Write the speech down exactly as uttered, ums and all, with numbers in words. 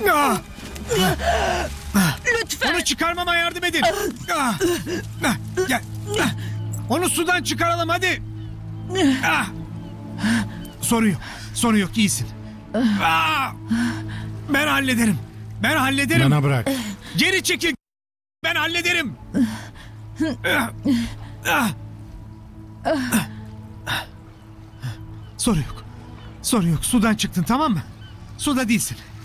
Ah! Lütfen. Onu çıkarmama yardım edin. Ah! Ah! Gel. Ah! Onu sudan çıkaralım hadi. Ah! Sorun yok. Sorun yok, iyisin. Ah! Ben hallederim. Ben hallederim. Bana bırak. Geri çekil. Ben hallederim. Ah! Ah! Sorun yok. Sorun yok. Sudan çıktın, tamam mı? Suda değilsin.